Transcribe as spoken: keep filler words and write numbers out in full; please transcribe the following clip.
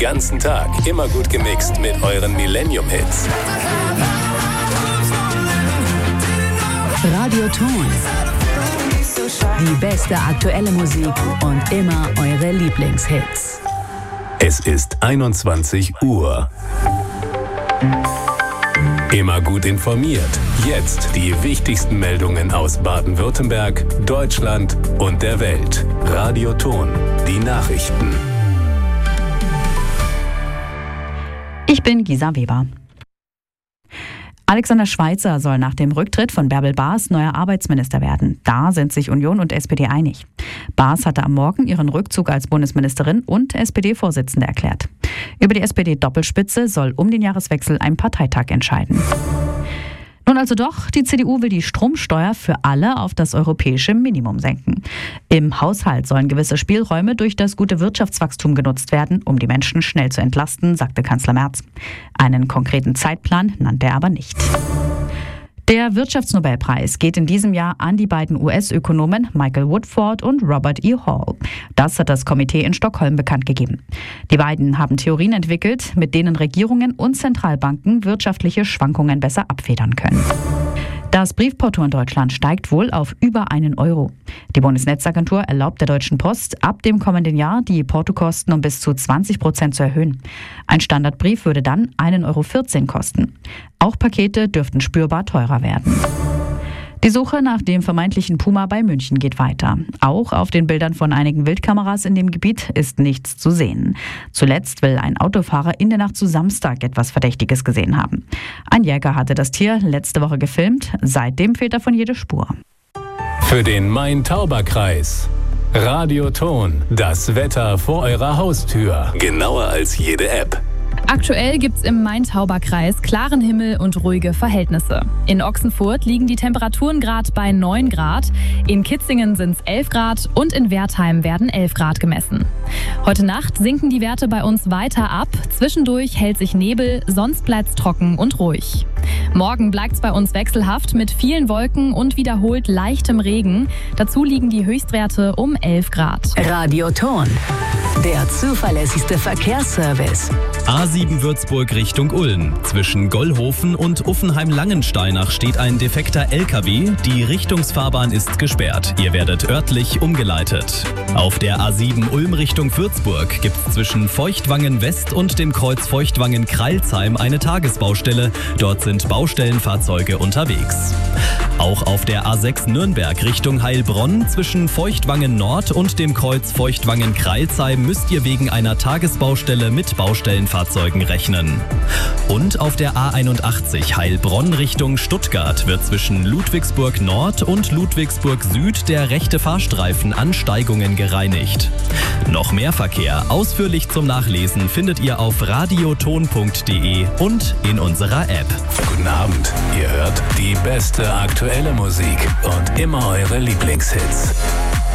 ganzen Tag immer gut gemixt mit euren Millennium-Hits. Radio Ton. Die beste aktuelle Musik und immer eure Lieblingshits. Es ist einundzwanzig Uhr. Immer gut informiert. Jetzt die wichtigsten Meldungen aus Baden-Württemberg, Deutschland und der Welt. Radio Ton, die Nachrichten. Ich bin Gisa Weber. Alexander Schweitzer soll nach dem Rücktritt von Bärbel Baas neuer Arbeitsminister werden. Da sind sich Union und S P D einig. Baas hatte am Morgen ihren Rückzug als Bundesministerin und S P D-Vorsitzende erklärt. Über die S P D-Doppelspitze soll um den Jahreswechsel ein Parteitag entscheiden. Nun also doch, die C D U will die Stromsteuer für alle auf das europäische Minimum senken. Im Haushalt sollen gewisse Spielräume durch das gute Wirtschaftswachstum genutzt werden, um die Menschen schnell zu entlasten, sagte Kanzler Merz. Einen konkreten Zeitplan nannte er aber nicht. Der Wirtschaftsnobelpreis geht in diesem Jahr an die beiden U S-Ökonomen Michael Woodford und Robert E. Hall. Das hat das Komitee in Stockholm bekannt gegeben. Die beiden haben Theorien entwickelt, mit denen Regierungen und Zentralbanken wirtschaftliche Schwankungen besser abfedern können. Das Briefporto in Deutschland steigt wohl auf über einen Euro. Die Bundesnetzagentur erlaubt der Deutschen Post, ab dem kommenden Jahr die Portokosten um bis zu zwanzig Prozent zu erhöhen. Ein Standardbrief würde dann ein Euro vierzehn kosten. Auch Pakete dürften spürbar teurer werden. Die Suche nach dem vermeintlichen Puma bei München geht weiter. Auch auf den Bildern von einigen Wildkameras in dem Gebiet ist nichts zu sehen. Zuletzt will ein Autofahrer in der Nacht zu Samstag etwas Verdächtiges gesehen haben. Ein Jäger hatte das Tier letzte Woche gefilmt. Seitdem fehlt davon jede Spur. Für den Main-Tauber-Kreis. Radio Ton, das Wetter vor eurer Haustür. Genauer als jede App. Aktuell gibt's im Main-Tauber-Kreis klaren Himmel und ruhige Verhältnisse. In Ochsenfurt liegen die Temperaturen gerade bei neun Grad, in Kitzingen sind's elf Grad und in Wertheim werden elf Grad gemessen. Heute Nacht sinken die Werte bei uns weiter ab, zwischendurch hält sich Nebel, sonst bleibt's trocken und ruhig. Morgen bleibt's bei uns wechselhaft mit vielen Wolken und wiederholt leichtem Regen. Dazu liegen die Höchstwerte um elf Grad. Radio Ton, der zuverlässigste Verkehrsservice. A sieben Würzburg Richtung Ulm. Zwischen Gollhofen und Uffenheim-Langensteinach steht ein defekter L K W. Die Richtungsfahrbahn ist gesperrt. Ihr werdet örtlich umgeleitet. Auf der A sieben Ulm Richtung Würzburg gibt es zwischen Feuchtwangen West und dem Kreuz Feuchtwangen-Kreilsheim eine Tagesbaustelle. Dort sind Baustellenfahrzeuge unterwegs. Auch auf der A sechs Nürnberg Richtung Heilbronn zwischen Feuchtwangen Nord und dem Kreuz Feuchtwangen-Kreilsheim müsst ihr wegen einer Tagesbaustelle mit Baustellenfahrzeugen rechnen. Und auf der A einundachtzig Heilbronn Richtung Stuttgart wird zwischen Ludwigsburg Nord und Ludwigsburg Süd der rechte Fahrstreifen an Steigungen gereinigt. Noch mehr Verkehr ausführlich zum Nachlesen findet ihr auf radioton punkt de und in unserer App. Guten Abend, ihr hört die beste aktuelle Musik und immer eure Lieblingshits.